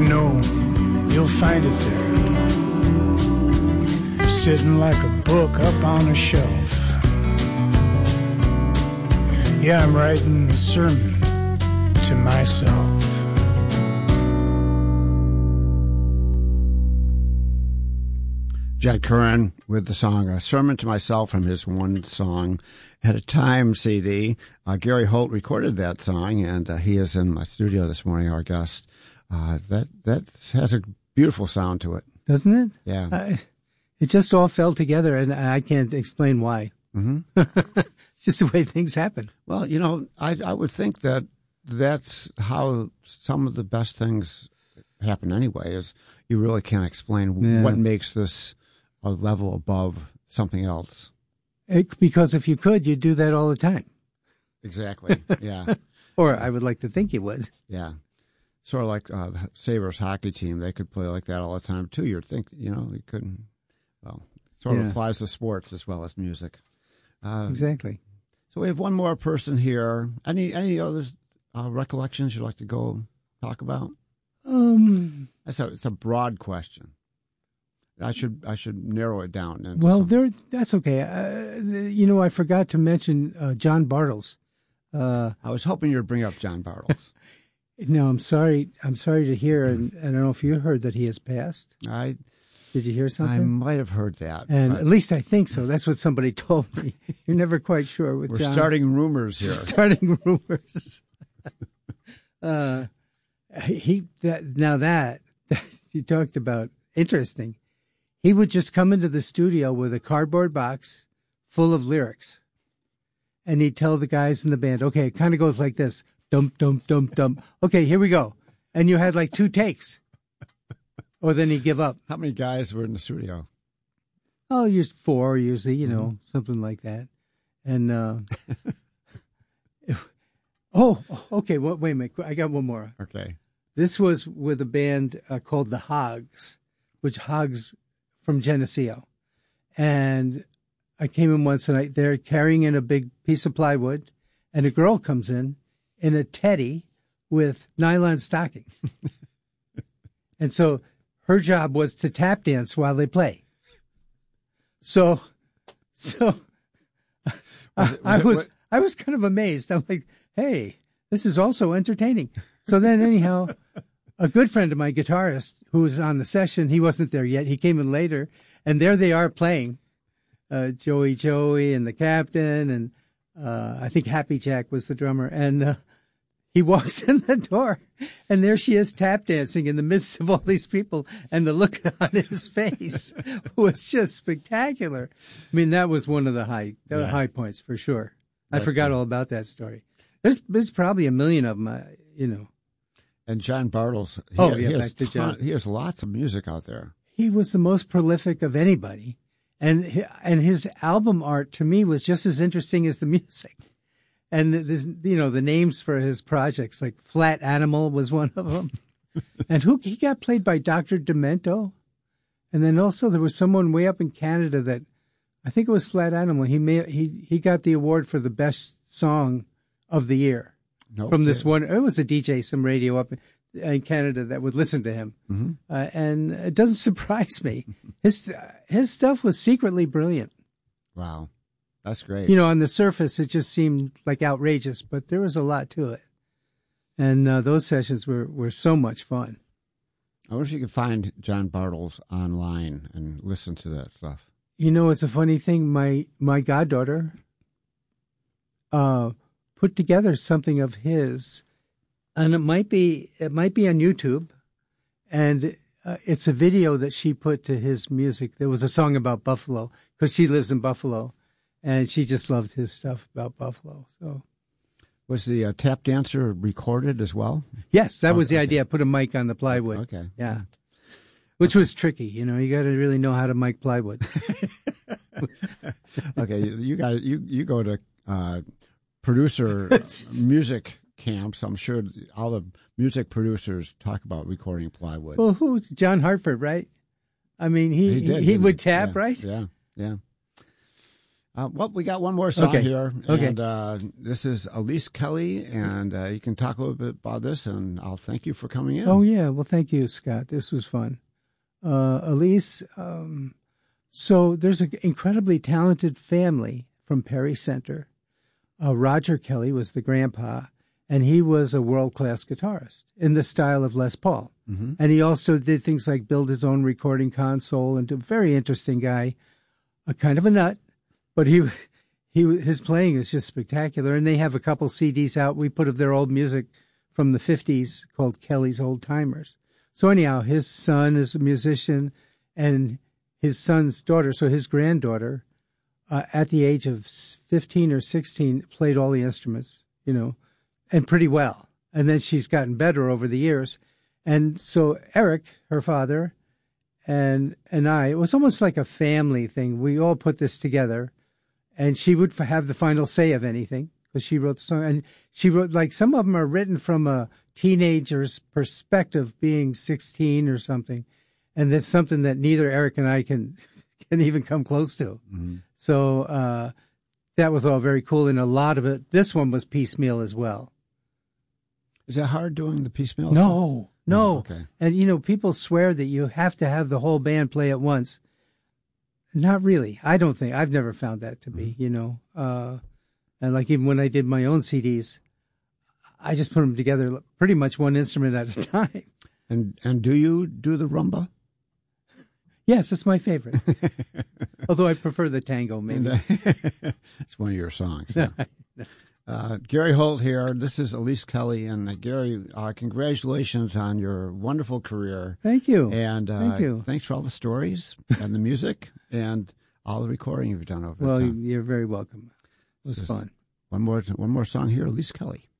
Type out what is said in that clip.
know you'll find it there, sitting like a book up on a shelf. Yeah, I'm writing a sermon to myself. Jed Curran with the song A Sermon to Myself from his One Song at a Time CD. Gary Holt recorded that song, and he is in my studio this morning, our guest. That has a beautiful sound to it. Doesn't it? Yeah. It just all fell together, and I can't explain why. Mm-hmm. It's just the way things happen. Well, you know, I would think that that's how some of the best things happen anyway, is you really can't explain what makes this a level above something else. Because if you could, you'd do that all the time. Exactly, yeah. Or I would like to think you would. Yeah. Sort of like the Sabres hockey team. They could play like that all the time, too. You'd think, you couldn't. Well, it sort of applies to sports as well as music. Exactly. So we have one more person here. Any other recollections you'd like to go talk about? It's a broad question. I should narrow it down. Well, that's okay. I forgot to mention John Bartles. I was hoping you'd bring up John Bartles. No, I'm sorry. I'm sorry to hear, and I don't know if you heard that he has passed. Did you hear something? I might have heard that. And at least I think so. That's what somebody told me. You're never quite sure with We're John. starting rumors here. We're starting rumors. That you talked about, interesting. He would just come into the studio with a cardboard box full of lyrics. And he'd tell the guys in the band, okay, it kind of goes like this. Dump, dump, dump, dump. Okay, here we go. And you had like 2 takes. Or then he'd give up. How many guys were in the studio? Oh, just 4 usually, something like that. And, okay, wait a minute. I got one more. Okay. This was with a band called the Hogs, which Hogs from Geneseo. And I came in once and they're carrying in a big piece of plywood, and a girl comes in a teddy with nylon stockings. And so her job was to tap dance while they play. So I was kind of amazed. I'm like, hey, this is also entertaining. So then anyhow, a good friend of my, guitarist, who was on the session, he wasn't there yet. He came in later, and there they are playing. Joey and the captain, and I think Happy Jack was the drummer. And he walks in the door, and there she is tap dancing in the midst of all these people, and the look on his face was just spectacular. I mean, that was one of the high points for sure. I forgot all about that story. There's probably a million of them, And John Bartles, he has lots of music out there. He was the most prolific of anybody. And his album art, to me, was just as interesting as the music. And there's, the names for his projects, like Flat Animal was one of them. And he got played by Dr. Demento. And then also there was someone way up in Canada that, I think it was Flat Animal. He got the award for the best song of the year from this one. It was a DJ, some radio up in Canada that would listen to him. Mm-hmm. And it doesn't surprise me. His stuff was secretly brilliant. Wow. That's great. On the surface, it just seemed like outrageous, but there was a lot to it. And those sessions were so much fun. I wonder if you could find John Bartles online and listen to that stuff. It's a funny thing. My goddaughter put together something of his, and it might be on YouTube, and it's a video that she put to his music. There was a song about Buffalo, because she lives in Buffalo. And she just loved his stuff about Buffalo. So, was the tap dancer recorded as well? Yes, that was the idea. Put a mic on the plywood. Okay. Yeah. Which was tricky. You got to really know how to mic plywood. Okay, you go to producer music camps. I'm sure all the music producers talk about recording plywood. Well, who's John Hartford, right? I mean, he would tap, right? Yeah. Well, we got one more song here. Okay. And this is Elise Kelly, and you can talk a little bit about this, and I'll thank you for coming in. Oh, yeah. Well, thank you, Scott. This was fun. Elise, so there's an incredibly talented family from Perry Center. Roger Kelly was the grandpa, and he was a world-class guitarist in the style of Les Paul. Mm-hmm. And he also did things like build his own recording console, and a very interesting guy, a kind of a nut. But his playing is just spectacular, and they have a couple CDs out. We put of their old music from the 50s called Kelly's Old Timers. So anyhow, his son is a musician, and his son's daughter, so his granddaughter, at the age of 15 or 16, played all the instruments, and pretty well. And then she's gotten better over the years. And so Eric, her father, and I, it was almost like a family thing. We all put this together. And she would have the final say of anything because she wrote the song. And she wrote, like, some of them are written from a teenager's perspective, being 16 or something. And that's something that neither Eric and I can even come close to. Mm-hmm. So that was all very cool. And a lot of it, this one was piecemeal as well. Is it hard doing the piecemeal? No. Okay. And, people swear that you have to have the whole band play at once. Not really. I don't think. I've never found that to be, And like even when I did my own CDs, I just put them together pretty much one instrument at a time. And do you do the rumba? Yes, it's my favorite. Although I prefer the tango, maybe. It's one of your songs. Yeah. Gary Holt here. This is Elise Kelly. And Gary, congratulations on your wonderful career. Thank you. And thank you. Thanks for all the stories and the music and all the recording you've done over the time. Well, you're very welcome. It was fun. One more song here, Elise Kelly.